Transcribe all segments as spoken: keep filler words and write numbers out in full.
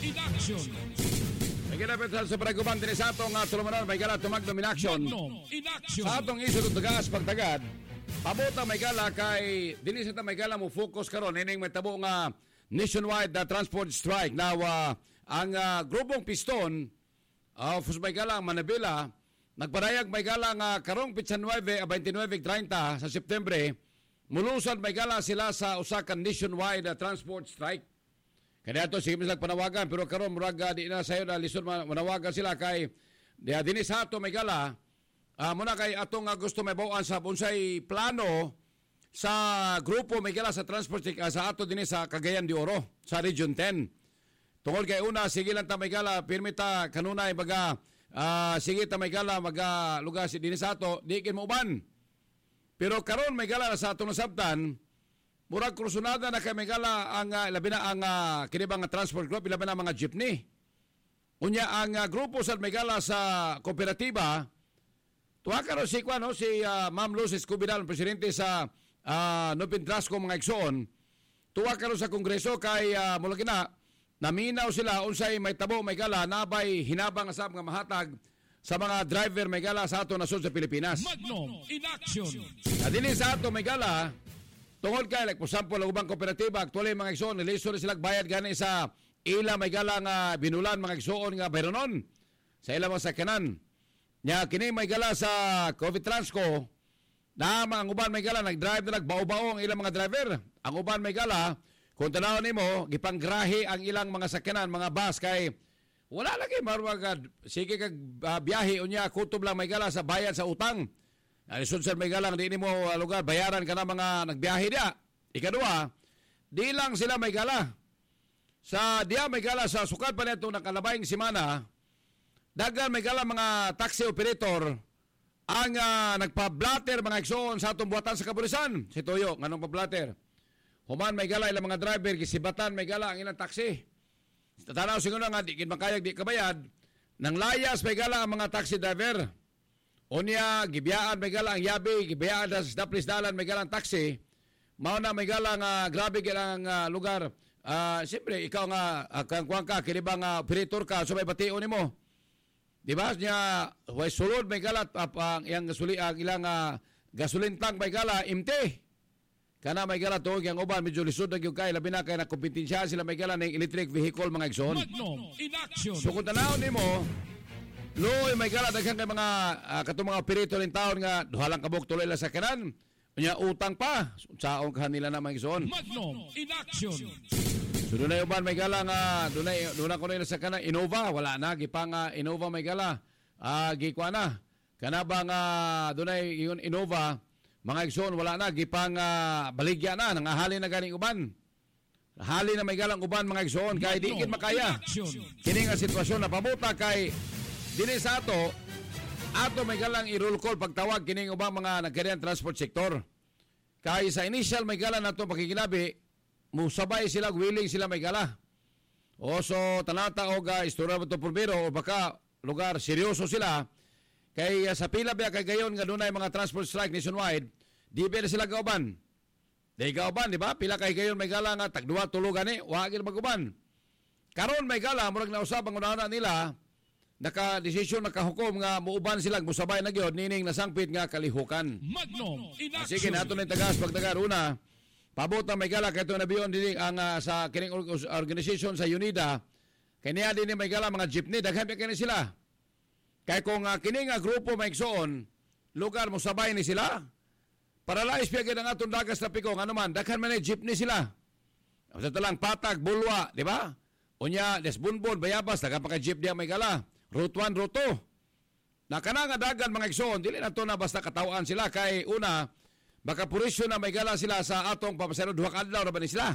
in action. May kinapit sa paraguban din sa atong uh, tulumanan, may gala tumagdom in action. In action. Sa atong iso tugaas pagtagad, pabuta may gala kay, dili sa may gala mo focus karon ining may tabo nga nationwide uh, transport strike. Now, uh, ang uh, grupong Piston, uh, of may gala Manabila, nagparayag may gala nga karong pitsa nueve, twenty-nine thirty sa September, mulusan may gala sila sa usakan nationwide uh, transport strike. Kaya ito, sige mislang panawagan, pero karon murag uh, di na sayo na lison manawagan sila kay uh, dinis hato may gala, uh, muna kay atong uh, gusto may bawaan sa unsay plano sa grupo may gala sa transport uh, sa ato dinis sa Cagayan de Oro, sa Region ten. Tungkol kay una, sige lang ta may gala, pirmita kanunay baga, uh, sige ta may gala, maga lugar si dinis ato, di kin mo uban. Pero karon may gala na sa atong nasabtan, murag krusunada na kay may gala ang uh, labi na ang uh, kinibang transport group, labi na mga jeepney. Unya ang uh, grupo sa may gala sa kooperatiba, tuwa karon si Kwan, no, si uh, Ma'am Luz Escobedo, presidente sa uh, Nupin Trasco mga igsoon, tuwa karon sa kongreso kay uh, mula kina, naminaw sila unsay may tabo may gala nabay hinabang asab nga mahatag sa mga driver may gala sa ato nasod sa Pilipinas. Magnum in action. Adili sa ato may gala, tungod kay, like, for example, ang ubang kooperatiba, actually, mga igsoon, niliso na silang bayad gani sa ila may gala nga binulan, mga igsoon nga bayronon sa ila mga sakyanan. Nya, kini may gala sa COVID Transco, na ang uban may gala, nag-drive na nagbao-bao ang ilang mga driver. Ang uban may gala, kung tanaw nimo, gipanggrahe ang ilang mga sakyanan, mga bus, kay wala lagi, marwag, sige kag uh, biyahe, unya, kutob lang may gala sa bayad sa utang. Alisod sa may galang, di mo uh, lugar, bayaran ka na mga nagbiyahe dia. Ikadua, di lang sila may gala. Sa diya may gala, sa sukat pa nito nakalabayang simana, dagan may gala mga taxi operator ang uh, nagpa-blatter mga igsoon sa atong buhatan sa Kapulisan. Si Toyo, nganong pa-blatter. Human may gala, ilang mga driver, kisibatan may gala ang ilang taxi. Tatanaw siguro nga, di kinmakayag, di kabayad, nang layas may gala ang mga taxi driver. Unya, gibiyaan may gala ang yabi, gibiyaan sa daplis dalan may gala ang taxi. Mao na may gala nga grabe gilang uh, lugar. Uh, Siyempre, ikaw nga, uh, kangkuang ka, kinibang uh, operator ka, so may bation ni mo. Di ba? Nya, way sulod may gala, uh, ang, ang, gasuli, ang ilang uh, gasolin tank may gala, imte. Kana may gala to, yung uban, medyo lisod na yung kay, labi na kay nakumpintensya sila may gala ng electric vehicle mga igsoon. Magnum in action. So kung tanaw ni mo, Loy, may gala, daghan kay mga uh, katong mga operator in taon nga duhalang kabuk tuloy lang sa kanan. Unya utang pa. Saong kanila na mga igsoon. Magnum in action. So dunay uban may gala nga dunay dunay ko na sa kanan Innova, wala na gipang uh, Innova may gala. Ah, uh, gikwa na. Kana ba nga dunay yun Innova, mga igsoon wala na gipang uh, baligya na nangahalin na ganing uban. Hali na may galang uban mga igsoon kay di gid makaya. Kini nga sitwasyon na pamuta kay dili sa ato, ato may galang i-roll call pagtawag kining ubang mga nagkariyan transport sector. Kaya sa initial may gala na ito pakikinabi, musabay sila, willing sila may gala. O so, talata o ga, istorya mo ito purbero o baka lugar, seryoso sila. Kaya sa pila biya kay gayon nga dunay mga transport strike nationwide, di ba sila kauban? Di kauban, di ba? Pila kay gayon may gala nga, tagduwa tulugan eh, wagin maguban. Karon may gala, murag na usap ang unahan nila, naka-desisyon, nakahukom nga muuban sila, musabay na gyud nining nasangpit nga kalihukan. Magnum in action. Sige, nato na tagas pagdagar una, pabuta may gala, kaya ito nabiyon din ang uh, sa kining organization sa UNIDA, kaya niya din may gala mga jeepney, daghan kaya sila. Kaya kung uh, kining uh, grupo may iksoon, lugar musabay ni sila, para lais piyagin ang atong dagas na pikong, ano man, daghan man ay jeepney sila. Sa talang patag, bulwa, di ba? Unya, desbunbon, bayabas, daghan pa ka jeep diya may gala. Route one, Route two. Nakana nga dagan mga igsoon, dili na to na basta katawaan sila kay una, baka purisyo na may gala sila sa atong papasero duha ka adlaw na ba ni sila.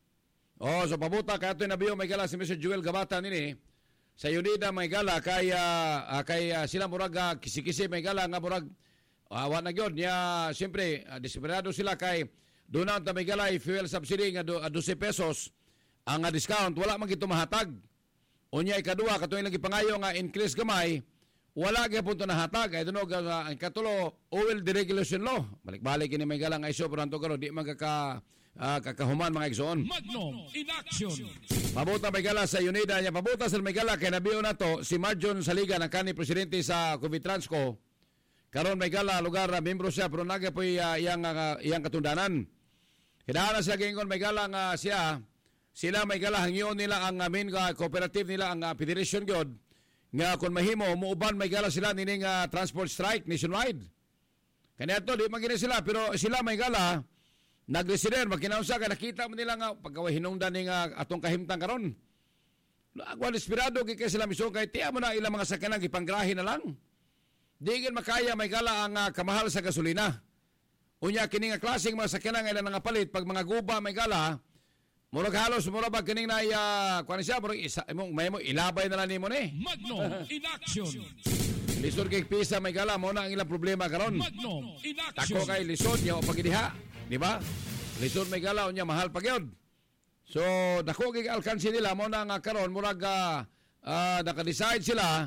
Oh, so pabuta kay ato nabiyo may gala si Mister Joel Gabata nini sa Unida may gala kay uh, kay uh, sila murag uh, kisi-kisi may gala nga murag awa uh, na gyud niya siyempre uh, desperado sila kay doon na may gala fuel subsidy nga do, uh, twelve pesos ang uh, discount wala man gito mahatag. Unya ikadua katuig lagi pangayo nga increase gamay wala gyud punto na hatag ay dunog ang uh, katulo oil deregulation law balik-balik ini may galang ay so pero anto karon di magka uh, kakahuman mga igsoon. Magnum in action. Pabuta may gala sa Unida niya. Pabuta sa may gala kay nabiyo na to si Marjon Saligan ang kani presidente sa Covitransco. Karon may gala lugar uh, membro siya pero naga po uh, iyang, uh, iyang katundanan. Kailangan siya gingon may gala nga siya sila may gala hangyon nila ang uh, main uh, cooperative nila ang uh, Federation God nga kung mahimo muuban may gala sila nining uh, transport strike nationwide. Kanya to di magina sila pero sila may gala nag-resident, magkinaunsa ka, nakita mo nila nga, pagkaway hinungdan ni nga atong kahimtang karon. Agwan, inspirado, kaya sila misong, kaya tiya mo na ilang mga sakanang ipanggrahe na lang. Di gin makaya, may gala ang uh, kamahal sa gasolina. Unya, kining nga klaseng mga sakanang ilang nga palit, pag mga guba, may gala, murag halos, murag pag kining na, uh, kuha siya, murag isa, may mo, ilabay na lang ni mo ni. Magnum in action. Lisod kay pisa, may gala, mo na ang ilang problema karon. Magnum in action. Tako kay lisod, niya o pagidiha. Di ba? Lisod may galaw niya, mahal pa yun. So, dako kay alkansi nila, mo na nga karon murag uh, uh, naka-decide sila,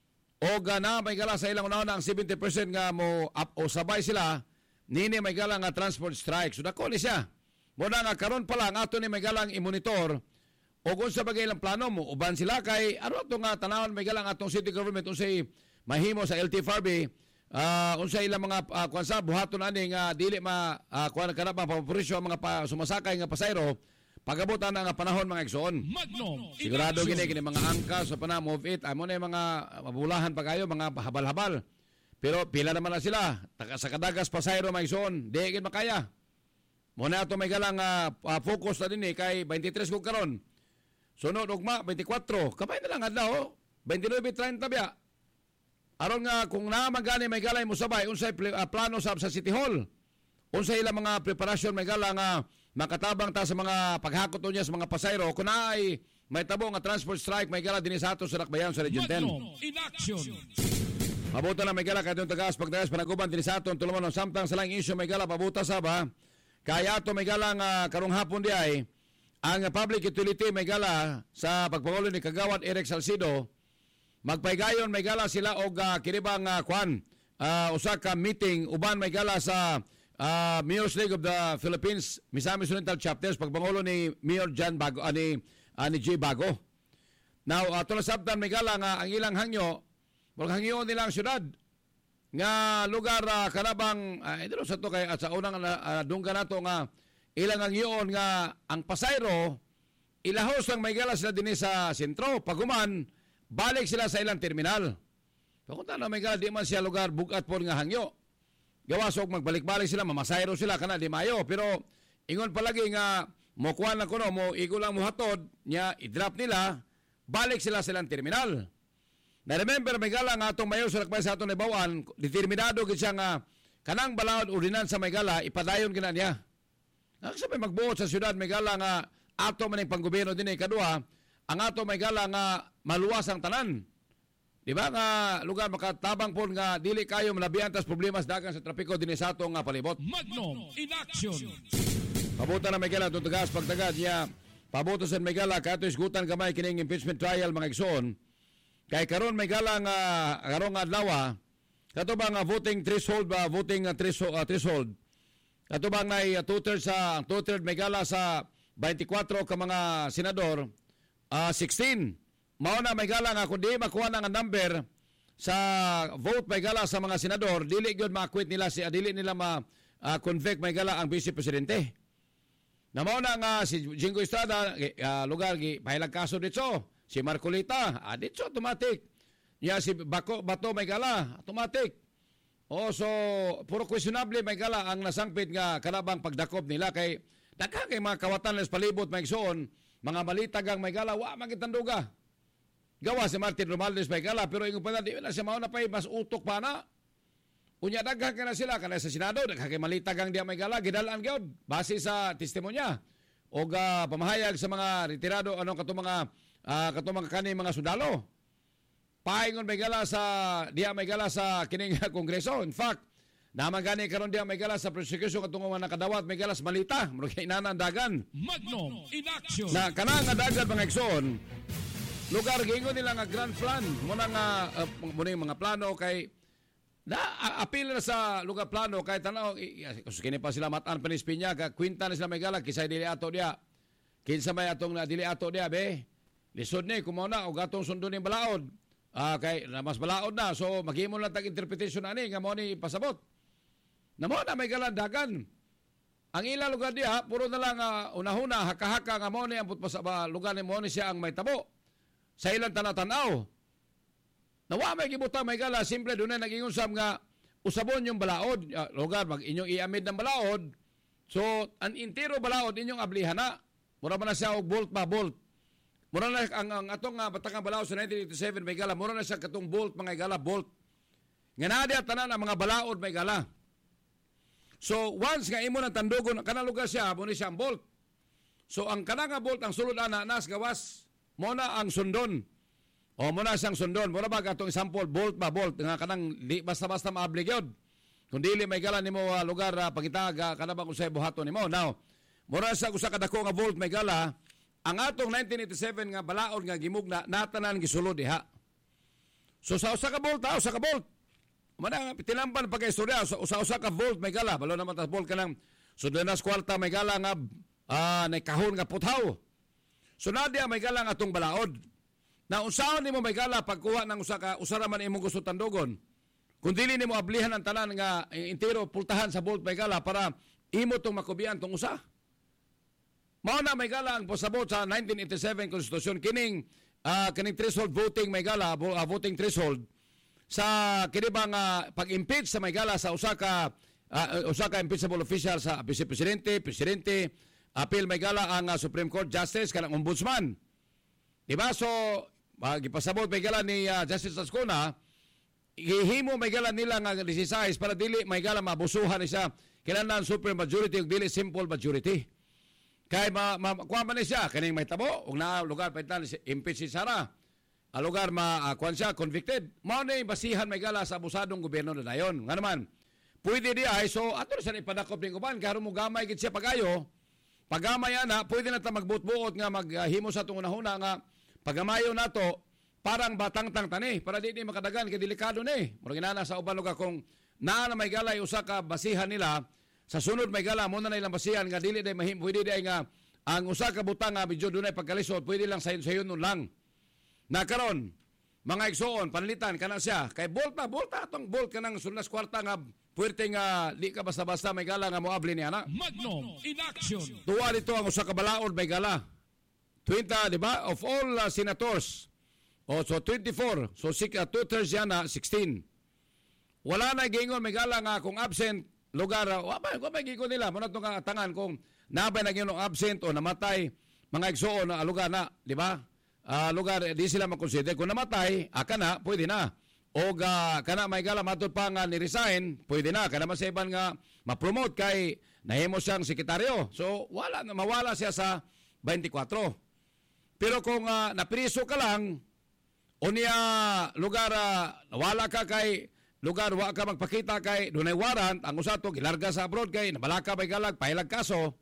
o gana may gala sa ilang una ang seventy percent nga mo up o sabay sila, nini may gala nga transport strike. So, dako ni siya. Mo na nga karon pa lang, ato ni may galang i-monitor, o kung sa bagay ilang plano mo, uban sila kay, ano ito nga, tanawan may galang atong city government, unsay mahimo sa L T F R B, Uh, unsa ilang mga uh, kwansa buhaton ani nga dili ma uh, kuan kana pa paborisyo ang mga pa, sumasakay nga pasayro pagabutan nga panahon mga igsoon. Magnum Sigurado gini kini mga angka sa pana move it amo na mga mabulahan pa kayo mga habal-habal. Pero pila naman na sila taka sa kadagas pasayro mga igsoon di gid makaya. Mo na ato may galang uh, uh, focus na dinhi kay twenty-three kog karon. Sunod ugma twenty-four kamay na lang adlaw twenty-nine thirty biya. Aron nga kung naman gani may galay mo sabay unsay uh, plano sa, sa City Hall. Unsay ilang mga preparasyon may gala nga makatabang ta sa mga paghakot niya sa mga pasayro kun ay may tabo nga transport strike may gala dinhi sa ato sa Dakbayan sa Region ten. Magnum in action. Pabuta na may gala kadtong tagas pagdagas panaguban dinhi sa aton tulungan samtang sa laing issue may gala pabuta sa ba. Kaya ato may gala nga karong hapon di ay ang public utility may gala sa pagpangulo ni Kagawad Eric Salcido. Magpaygayon may gala sila og uh, kiribang uh, kwan uh, usa ka meeting uban may gala sa uh, Mayor's League of the Philippines Misamis Oriental Chapters pagpangulo ni Mayor John Bago ani uh, ni J Bago. Now ato uh, sabtan may gala nga ang ilang hangyo murag hangyo nilang syudad nga lugar uh, kanabang uh, idilo sa to kay at sa unang uh, dungga nato nga ilang hangyoon nga ang pasayro ilahos ang may gala sila dinhi sa sentro paguman balik sila sa ilang terminal. Pakunta na may gala, di man siya lugar bugat po nga hangyo. Gawas og magbalik-balik sila, mamasayro sila, kana di mayo. Pero ingon palagi nga, mokuha na kuno, mo igo lang mo hatod, niya, i-drop nila, balik sila sa ilang terminal. Na-remember, may gala nga itong mayo sa lakbay sa atong Ibawan, determinado gid siya nga, kanang balaod urinan sa may gala, ipadayon gina niya. Nakasabay magbuot sa syudad, may gala nga, ato man yung panggobyerno din ay kadua, ang ato may gala nga maluwas ang tanan. Di ba nga lugar makatabang po nga dili kayo malabihan tas problema sa dagan sa trapiko dinhi sa ato nga palibot. Magnum in action. Pabuta na may gala tutugas pagtagad niya. Pabuto sa may gala kato isgutan kamay kining impeachment trial mga igsoon. Kay karon may gala nga karong adlaw kato ba nga voting threshold ba voting uh, threshold, uh, threshold. Kato ba nga uh, two-thirds sa two-thirds may gala sa twenty-four ka mga senador. Uh, sixteen. Mao na may gala nga kung di makuha na nga number sa vote may gala sa mga senador, dili gyud ma-quit nila si dili nila ma-convict uh, may gala ang vice presidente. Na mao na nga si Jingo Estrada uh, lugar gi pahilag kaso dito, si Marcolita, ah, dito automatic. Ya si Bako Bato may gala, automatic. O so puro questionable may gala ang nasangpit nga kanabang pagdakop nila kay daghan kay mga kawatan les palibot may igsoon. Mga malitagang may gala, wa magitanduga. Gawa si Martin Romualdez may gala, pero yung pala, di na siya mauna pa, mas utok pa na. Unya, daghan ka na sila, kana sa Senado, daghan kay malitagang di may gala, gidalaan gyud base sa testimonya. O uh, pamahayag sa mga retirado, anong kato mga, uh, kato mga kani mga sundalo. Paingon may gala sa, di may gala sa kining kongreso. In fact, naman gani karon diya may gala sa prosecution katong mga nakadawat may gala sa malita murag kay inanan dagan. Magnum in action. Na kana nga dagan mga igsoon lugar gingon nila nga grand plan mo na nga uh, mo na mga plano kay Na a- apil na sa lugar plano kahit tanaw kini pa sila matan panis pinya ka kwinta na sila may gala kisay dili ato dia. Kinsa may atong na dili ato dia be. Lisod ni kumaw na og atong sundo ni balaod. Ah kay na mas balaod na so maghimo lang tag interpretation ani nga mo ni pasabot. Namo na may gala dagan. Ang ila lugar dia puro na lang uh, unahuna haka-haka nga mo ni ambot pa sa ba, lugar ni mo ni siya ang may tabo. Sa ilang tanaw-tanaw. Nawa may gibutang may gala, simple doon na naging usam nga usabon yung balaod. Uh, lugar, mag inyong iamid ng balaod. So, ang intero balaod, inyong ablihan na. Mura man na siya og bolt pa, bolt. Mura na ang, ang atong uh, batakang balaod sa nineteen eighty-seven may gala, mura na siya katong bolt, mga gala, bolt. Nga na diya tanan ang mga balaod may gala. So, once nga imo ng tandugon, kanang lugar siya, muna siya ang bolt. So, ang kanang nga bolt, ang sulod ana, nas gawas, muna ang sundon. O muna siyang sundon. Muna ba itong sample, bolt ba, bolt. Nga kanang di, basta-basta maablig yun. Kung dili may gala ni mo uh, lugar uh, pagitag, uh, kanabang usay buhato ni mo. Now, muna siya usa kadako nga bolt may gala, ang atong nineteen eighty-seven nga balaod nga gimugna, natanan gisulod diha. So sa usa ka bolt, ha, usa ka bolt. Muna, tilampan pagka-istorya, usa-usa ka bolt may gala. Balo naman tas bolt ka ng sudanas kwarta may gala nga uh, na kahon nga puthaw. So nadia may gala nga atong balaod. Na unsaon nimo may gala pagkuha ng usa ka usara man imong gusto tandugon. Kung dili nimo ablihan ang tanan nga intero pultahan sa bolt may gala para imo tong makubian tong usa. Mao na may gala ang pasabot sa nineteen eighty-seven Constitution kining uh, kining threshold voting may gala uh, voting threshold sa kini bang uh, pag-impeach sa may gala sa usa ka uh, usa ka impeachable official sa Vice Presidente, Presidente, apil may gala ang uh, Supreme Court Justice kanang Ombudsman. Diba? So magipasabot may gala ni uh, Justice Tascona, ihimo may gala nila nga sixteen para dili may gala mabusuhan siya kinahanglan super majority ug dili simple majority. Kay ma, ma kuha man siya kaning may tabo ug na lugar paitan impeach si Sara. A lugar ma uh, kuan siya convicted. Mao na basihan may gala sa abusadong gobyerno na dayon. Nga naman pwede di ay so ato sa ipadakop ning uban karon mo gamay gid siya pagayo. Pagamay ana pwede na ta magbuot-buot nga maghimo uh, sa tong unahuna nga pagamayo nato parang batang-tang tani para di ni makadagan kay delikado ni. Murag inana sa uban lugar kung naa na may galay usa ka basihan nila sa sunod may gala mo na ilang basihan nga dili day mahim pwede day nga ang usa ka butang nga medyo dunay pagkalisod pwede lang sayon-sayon nun lang. Na karon mga igsoon panalitan kana siya kay bolta bolta atong bolt kanang sunas kwarta nga puwerte nga di ka basta-basta may gala nga moabli ni ana. Magnum in action. Tuwa dito ang usa ka balaod may gala. twenty, di ba? Of all uh, senators. O, so twenty-four. So, uh, two-thirds yan na sixteen. Wala na gingon, may gala nga kung absent, lugar, wapay, wapay gingon nila. Muna itong tangan kung nabay na gingon absent o namatay, mga igsoon na lugar na, di ba? Uh, lugar, di sila makonsider. Kung namatay, aka na, pwede na. O uh, kana may gala, matod pa nga ni-resign, pwede na. Kana masaiban nga, ma-promote kay nahimo siyang sekretaryo. So, wala, mawala siya sa twenty-four. Pero kung uh, napriso ka lang, o niya lugar, uh, wala ka kay lugar, wala ka magpakita kay dunay warrant, ang usato, gilarga sa abroad kay, nabalaka may galag, pailag kaso,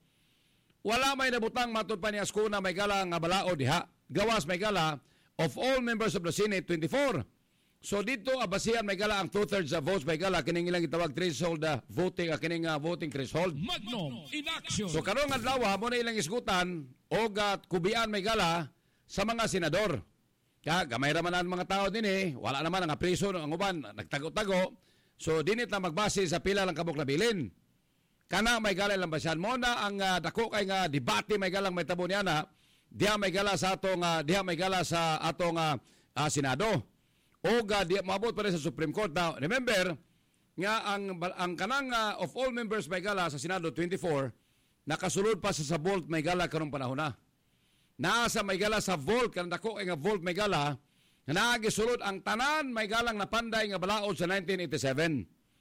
wala may nabutang matod pa niya skuna may gala nga balao diha. Gawas may gala, of all members of the Senate, twenty-four. So dito, abasihan may gala ang two-thirds of votes may gala, kining ilang itawag threshold uh, voting, uh, kining uh, voting threshold. Magnum in action. So karong adlaw mo na ilang isgutan o uh, kubian may gala sa mga senador. Kaya gamay raman ang mga tao din eh. Wala naman ang apriso ang uban, nagtago-tago. So dinit na magbase sa pila lang kabuk na bilin. Kana may gala lang basyan mo na ang uh, dako kay nga debate may galang may tabo niya na diha may gala sa atong uh, diha may gala sa atong uh, uh, Senado. O uh, diha maabot pa rin sa Supreme Court. Now, remember nga ang ang kanang uh, of all members may gala sa Senado twenty-four nakasulod pa sa sa Volt may gala karong panahon na. Naasa may gala sa Volt kanang dako kay nga Volt may gala nagisulod ang tanan may galang napanday nga balaod sa nineteen eighty-seven.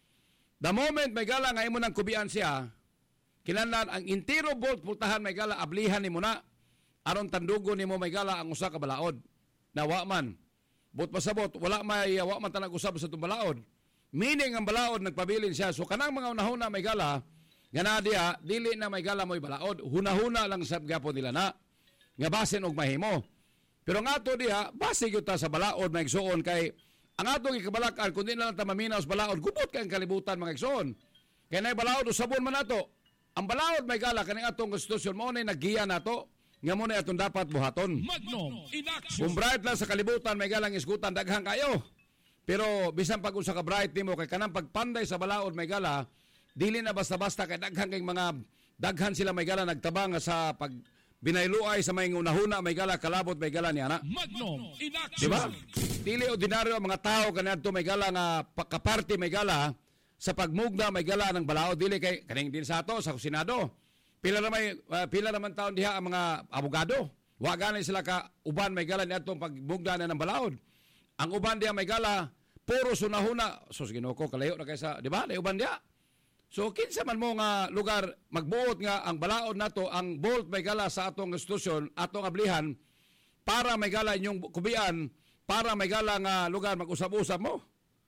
The moment may gala nga imo nang kubian siya, kinahanglan ang intero Volt pultahan may gala ablihan nimo na aron tandugo nimo may gala ang usa ka balaod. Nawa man bot pasabot wala may wa man tanag usab sa balaod. Meaning ang balaod nagpabilin siya. So kanang mga unahuna may gala nga na diha dili na may gala mo'y balaod. Hunahuna lang sa gapo nila na nga basin og mahimo. Pero nga to diha base gyud ta sa balaod may igsuon kay ang atong ikabalakan kundi na lang ta maminaw sa balaod gubot kay ang kalibutan mga igsoon. Kay nay balaod usabon man nato. Ang balaod may gala kaning atong konstitusyon mao nay naggiya nato nga mo nay atong dapat buhaton. Magnum in action. Kung bright lang sa kalibutan may galang isgutan daghang kayo. Pero bisan pag usa ka bright nimo kay kanang pagpanday sa balaod may gala dili na basta-basta kay daghang kay mga daghan sila may gala nagtabang sa pag binayluay sa may unahuna may gala kalabot may gala niya na. Magnum in action. Diba? Dili ordinaryo ang mga tao kanadto may gala nga kaparte may gala sa pagmugna may gala ng balaod dili kay kaning din sa ato sa Senado. Pila na may uh, pila naman taon diha ang mga abogado. Wa gani sila ka uban may gala niadtong pagmugna na ng balaod. Ang uban diha may gala puro sunahuna. Sus Ginoo ko kalayo na kaysa, di ba? Lay uban diha. So kinsa man mo nga lugar magbuot nga ang balaod nato ang bolt may gala sa atong konstitusyon atong ablihan para may gala inyong kubian para may gala nga lugar mag-usab-usab mo.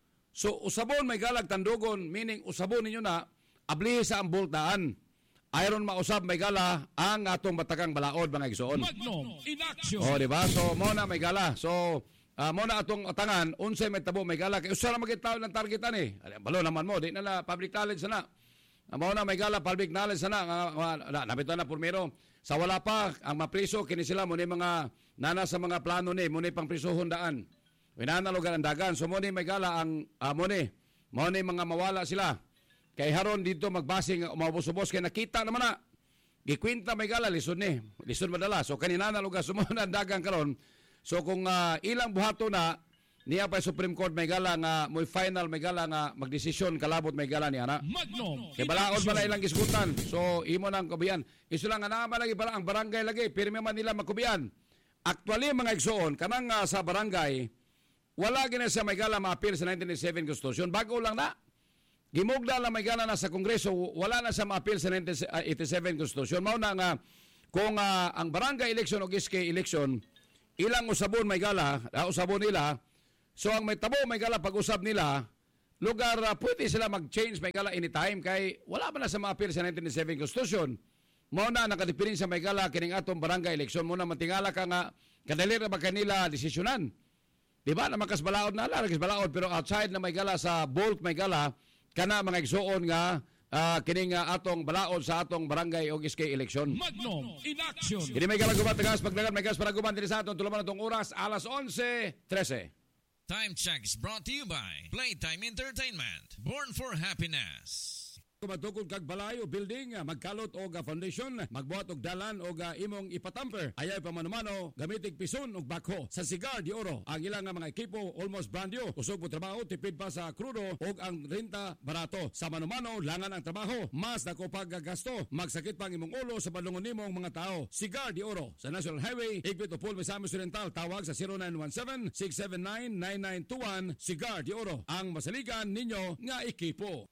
So usabon may galag tandugon meaning usabon ninyo na ablihi sa ang boltaan. Ayon mausab may gala ang atong batagang balaod mga igsoon. Magnum in action. Oh, di ba? So mo na may gala. So Uh, mo na atong tangan, unsay may tabo may gala. Kaya usa na magitaw ng targetan eh. Balo naman mo, di na na public knowledge na. Uh, mo na may gala, public knowledge na. Uh, uh, nabito na purmero. Sa wala pa, ang mapriso, kini sila, muna mga nana sa mga plano ni, muna pang prisohon daan. Winana lugar ang dagan. So muna may gala ang, uh, muna, muna mga mawala sila. Kay haron dito magbasing, umabos-ubos, kaya nakita naman na. Gikwinta may gala, lison ni. Lison madala. So kanina na lugar, sumunod ang dagang karon. So kung uh, ilang buhato na niya pa Supreme Court may gala nga mo final may gala nga magdesisyon kalabot may gala niya na. Magnum. Kay balaod pala ilang gisgutan. So imo nang kubian. Isu lang nga naman lagi pala ang barangay lagi pirmi man nila makubian. Actually mga igsoon kanang uh, sa barangay wala gina sa may gala ma-appeal sa nineteen eighty-seven Constitution. Bago lang na. Gimugda lang may gala na sa Kongreso wala na sa ma-appeal sa nineteen eighty-seven Constitution. Mao na nga kung uh, ang barangay election o giske election ilang usabon may gala, uh, usabon nila. So ang may tabo may gala pag-usab nila, lugar uh, pwede sila mag-change may gala anytime kay wala man na sa ma-appeal sa nineteen eighty-seven Constitution. Mao na nakadepende sa may gala kining atong barangay election mo na matingala ka nga kadali ra ba kanila desisyonan. Di ba na makas balaod na ala, makas balaod pero outside na may gala sa bolt may gala kana mga igsoon nga Uh, kining uh, atong balaod sa atong barangay o iskay eleksyon. Magnum in action. Kini may galagubat tagas pagdagan may gas para guban diri sa aton tuluman atong oras alas onse trese. Time check is brought to you by Playtime Entertainment. Born for happiness. Kumatukod kag balayo building magkalot og foundation magbuhat og dalan og imong ipatamper ayay pamanumano gamitig pison og bakho sa Cigar de Oro ang ilang mga ekipo almost brand new usog po trabaho tipid pa sa krudo og ang renta barato sa manumano langan ang trabaho mas dako paggasto magsakit pang imong ulo sa balungon nimong mga tao Cigar de Oro sa National Highway Higpit Upol Misamis Oriental tawag sa zero nine one seven, six seven nine, nine nine two one Cigar de Oro ang masaligan ninyo nga ekipo.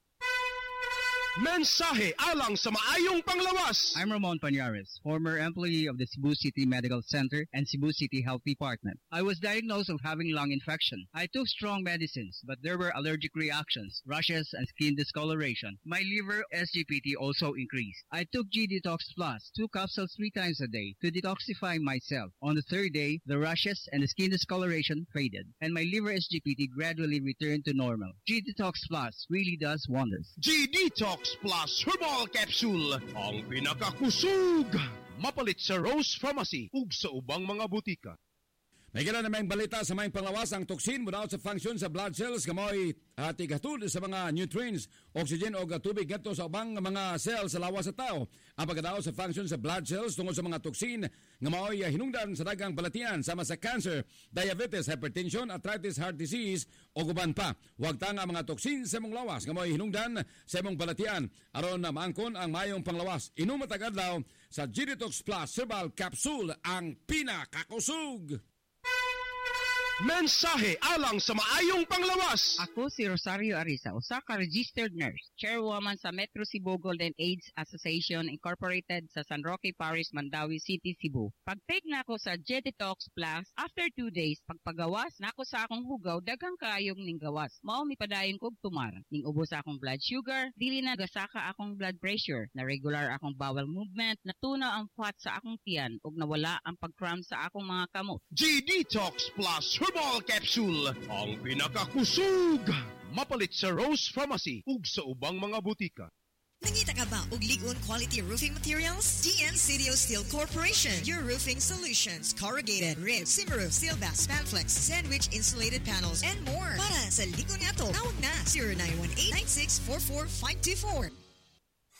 Mensahe alang sa maayong panglawas. I'm Ramon Pañares, former employee of the Cebu City Medical Center and Cebu City Health Department. I was diagnosed of having lung infection. I took strong medicines, but there were allergic reactions, rashes, and skin discoloration. My liver S G P T also increased. I took G Detox Plus, two capsules three times a day to detoxify myself. On the third day, the rashes and the skin discoloration faded, and my liver S G P T gradually returned to normal. G Detox Plus really does wonders. G Detox Plus Herbal Capsule, ang pinakakusog. Mapalit sa Rose Pharmacy ug sa ubang mga butika. May gala na may balita sa may panglawas ang toxin muna sa function sa blood cells kamoy uh, tigatod sa mga nutrients, oxygen o tubig gato sa ubang mga cells sa lawas sa tao. Ang pagkadao sa function sa blood cells tungod sa mga toxin nga mao'y uh, hinungdan sa dagang balatian sama sa cancer, diabetes, hypertension, arthritis, heart disease o guban pa. Huwag tanga mga toxin sa mong lawas nga mao'y hinungdan sa mong balatian aron na maangkon ang mayong panglawas. Inom matag adlaw sa G Detox Plus Herbal Capsule ang pinakakusog. Mensahe alang sa maayong panglawas. Ako si Rosario Arisa, usa ka registered nurse, chairwoman sa Metro Cebu Golden AIDS Association Incorporated sa San Roque Parish, Mandawi City, Cebu. Pag-take na ako sa G Detox Plus, after two days, pagpagawas na ako sa akong hugaw, daghang kaayong ning gawas. Mao mi padayon kog tumar. Ning ubos sa akong blood sugar, dili na gasaka akong blood pressure, na regular akong bowel movement, natunaw ang fat sa akong tiyan, ug nawala ang pag-cramp sa akong mga kamot. G Detox Plus Herbal Capsule, ang pinakakusog. Mapalit sa Rose Pharmacy ug sa ubang mga butika. Nangita ka ba og ligon quality roofing materials? D N Cidio Steel Corporation, your roofing solutions, corrugated, rib, Simroof, Sealbass, Spanflex, sandwich insulated panels, and more. Para sa ligon nga to, tawag na zero nine one eight, nine six four four five two four.